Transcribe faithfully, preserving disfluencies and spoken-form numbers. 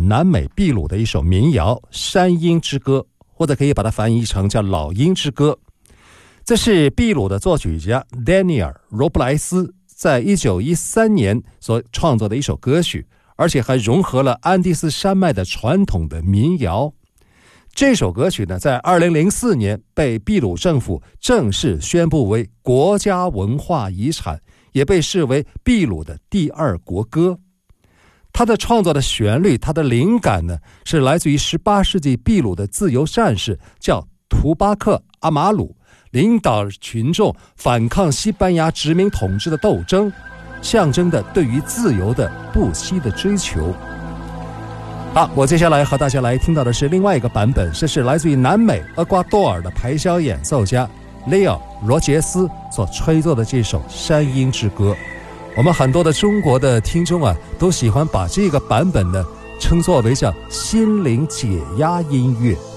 南美秘鲁的一首民谣《山鹰之歌》，或者可以把它翻译成叫老鹰之歌。这是秘鲁的作曲家 Daniel 罗布莱斯在一九一三年所创作的一首歌曲，而且还融合了安第斯山脉的传统的民谣。这首歌曲呢，在二零零四年被秘鲁政府正式宣布为国家文化遗产，也被视为秘鲁的第二国歌。他的创作的旋律，他的灵感呢，是来自于十八世纪秘鲁的自由战士叫图巴克阿马鲁，领导群众反抗西班牙殖民统治的斗争，象征的对于自由的不惜的追求。好，我接下来和大家来听到的是另外一个版本，这是来自于南美厄瓜多尔的排箫演奏家 Leo 罗杰斯所吹奏的这首《山鹰之歌》。我们很多的中国的听众啊，都喜欢把这个版本呢称作为叫心灵解压音乐。